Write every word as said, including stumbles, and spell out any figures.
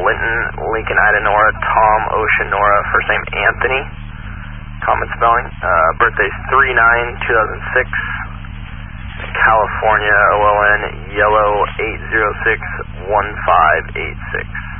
Linton, Lincoln, Ida, Nora, Tom, Ocean, Nora, first name Anthony, common spelling, uh, birthday's three nine two thousand six, California, O L N, yellow eight zero six one five eight six.